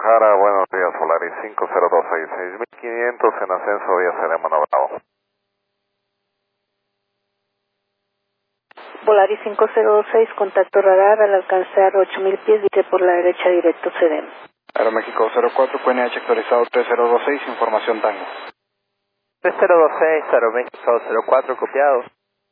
Guadalajara, buenos días, Volaris 5026, 6500 en ascenso vía Seremano Bravo. Volaris 5026, contacto radar al alcanzar 8000 pies, dirige por la derecha directo CDM. Aeroméxico 04, QNH actualizado 3026, información Tango. 3026, Aeroméxico 04, copiado.